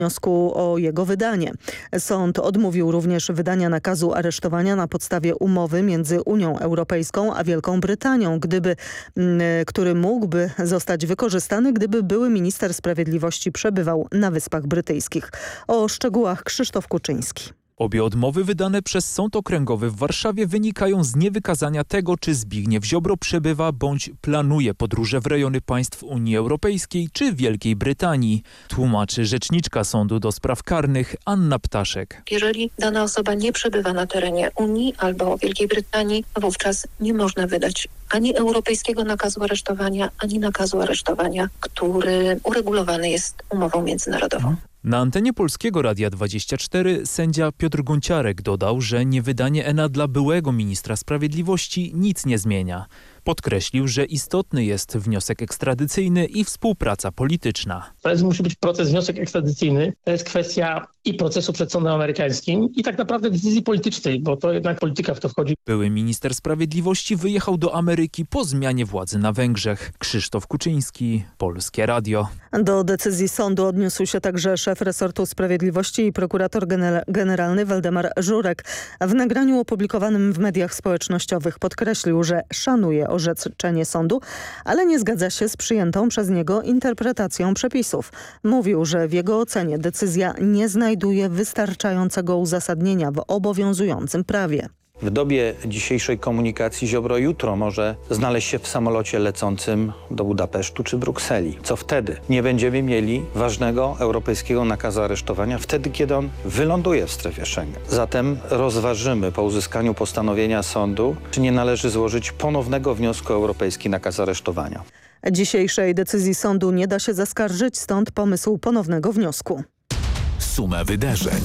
wniosku o jego wydanie. Sąd odmówił również wydania nakazu aresztowania na podstawie umowy między Unią Europejską a Wielką Brytanią, który mógłby zostać wykorzystany, gdyby były minister sprawiedliwości przebywał na Wyspach Brytyjskich. O szczegółach Krzysztof Kuczyński. Obie odmowy wydane przez Sąd Okręgowy w Warszawie wynikają z niewykazania tego, czy Zbigniew Ziobro przebywa bądź planuje podróże w rejony państw Unii Europejskiej czy Wielkiej Brytanii, tłumaczy rzeczniczka Sądu do Spraw Karnych Anna Ptaszek. Jeżeli dana osoba nie przebywa na terenie Unii albo Wielkiej Brytanii, wówczas nie można wydać ani europejskiego nakazu aresztowania, ani nakazu aresztowania, który uregulowany jest umową międzynarodową. Na antenie Polskiego Radia 24 sędzia Piotr Gonciarek dodał, że niewydanie ENA dla byłego ministra sprawiedliwości nic nie zmienia. Podkreślił, że istotny jest wniosek ekstradycyjny i współpraca polityczna. To musi być proces, wniosek ekstradycyjny. To jest kwestia i procesu przed sądem amerykańskim i tak naprawdę decyzji politycznej, bo to jednak polityka w to wchodzi. Były minister sprawiedliwości wyjechał do Ameryki po zmianie władzy na Węgrzech. Krzysztof Kuczyński, Polskie Radio. Do decyzji sądu odniósł się także szef resortu sprawiedliwości i prokurator generalny Waldemar Żurek. W nagraniu opublikowanym w mediach społecznościowych podkreślił, że szanuje orzeczenie sądu, ale nie zgadza się z przyjętą przez niego interpretacją przepisów. Mówił, że w jego ocenie decyzja nie znajduje wystarczającego uzasadnienia w obowiązującym prawie. W dobie dzisiejszej komunikacji Ziobro jutro może znaleźć się w samolocie lecącym do Budapesztu czy Brukseli. Co wtedy? Nie będziemy mieli ważnego europejskiego nakazu aresztowania wtedy, kiedy on wyląduje w strefie Schengen. Zatem rozważymy po uzyskaniu postanowienia sądu, czy nie należy złożyć ponownego wniosku o europejski nakaz aresztowania. Dzisiejszej decyzji sądu nie da się zaskarżyć, stąd pomysł ponownego wniosku. Suma wydarzeń.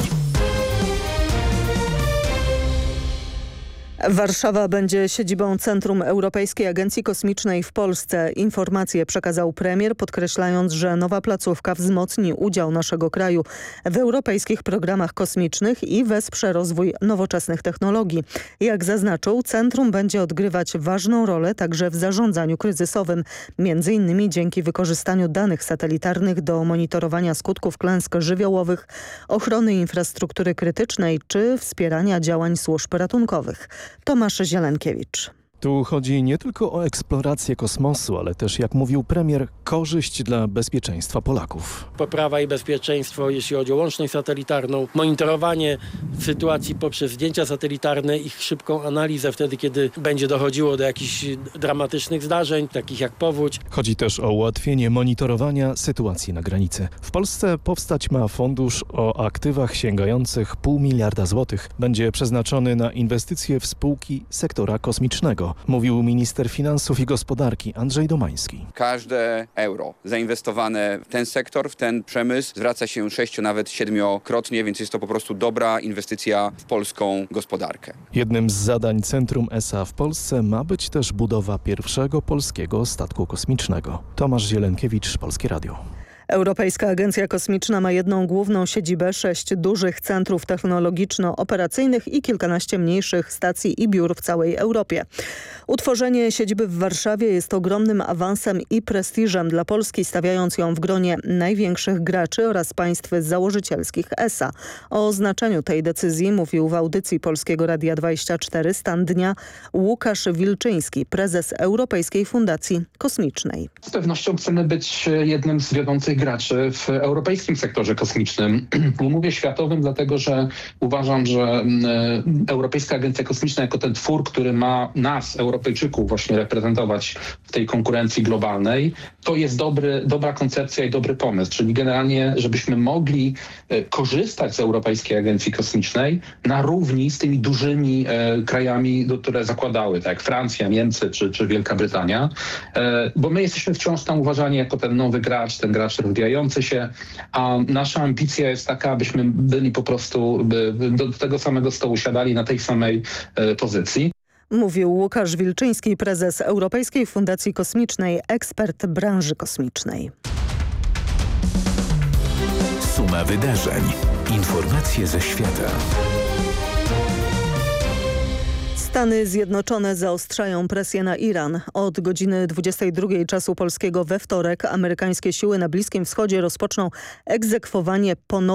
Warszawa będzie siedzibą Centrum Europejskiej Agencji Kosmicznej w Polsce. Informacje przekazał premier, podkreślając, że nowa placówka wzmocni udział naszego kraju w europejskich programach kosmicznych i wesprze rozwój nowoczesnych technologii. Jak zaznaczył, centrum będzie odgrywać ważną rolę także w zarządzaniu kryzysowym, m.in. dzięki wykorzystaniu danych satelitarnych do monitorowania skutków klęsk żywiołowych, ochrony infrastruktury krytycznej czy wspierania działań służb ratunkowych. Tomasz Zielenkiewicz. Tu chodzi nie tylko o eksplorację kosmosu, ale też, jak mówił premier, korzyść dla bezpieczeństwa Polaków. Poprawa i bezpieczeństwo, jeśli chodzi o łączność satelitarną, monitorowanie sytuacji poprzez zdjęcia satelitarne, ich szybką analizę wtedy, kiedy będzie dochodziło do jakichś dramatycznych zdarzeń, takich jak powódź. Chodzi też o ułatwienie monitorowania sytuacji na granicy. W Polsce powstać ma fundusz o aktywach sięgających 0,5 miliarda złotych. Będzie przeznaczony na inwestycje w spółki sektora kosmicznego, mówił minister finansów i gospodarki Andrzej Domański. Każde euro zainwestowane w ten sektor, w ten przemysł zwraca się 6, nawet 7-krotnie, więc jest to po prostu dobra inwestycja w polską gospodarkę. Jednym z zadań Centrum ESA w Polsce ma być też budowa pierwszego polskiego statku kosmicznego. Tomasz Zielenkiewicz, Polskie Radio. Europejska Agencja Kosmiczna ma jedną główną siedzibę, 6 dużych centrów technologiczno-operacyjnych i kilkanaście mniejszych stacji i biur w całej Europie. Utworzenie siedziby w Warszawie jest ogromnym awansem i prestiżem dla Polski, stawiając ją w gronie największych graczy oraz państw założycielskich ESA. O znaczeniu tej decyzji mówił w audycji Polskiego Radia 24 Stan Dnia Łukasz Wilczyński, prezes Europejskiej Fundacji Kosmicznej. Z pewnością chcemy być jednym z wiodących graczy w europejskim sektorze kosmicznym. Mówię światowym, dlatego że uważam, że Europejska Agencja Kosmiczna jako ten twór, który ma nas, Europejczyków, właśnie reprezentować w tej konkurencji globalnej, to jest dobra koncepcja i dobry pomysł. Czyli generalnie, żebyśmy mogli korzystać z Europejskiej Agencji Kosmicznej na równi z tymi dużymi krajami, które zakładały, tak jak Francja, Niemcy czy Wielka Brytania, bo my jesteśmy wciąż tam uważani jako ten nowy gracz, ten gracz rozwijający się, a nasza ambicja jest taka, abyśmy byli po prostu do tego samego stołu siadali na tej samej pozycji. Mówił Łukasz Wilczyński, prezes Europejskiej Fundacji Kosmicznej, ekspert branży kosmicznej. Suma wydarzeń. Informacje ze świata. Stany Zjednoczone zaostrzają presję na Iran. Od godziny 22 czasu polskiego we wtorek amerykańskie siły na Bliskim Wschodzie rozpoczną egzekwowanie ponownie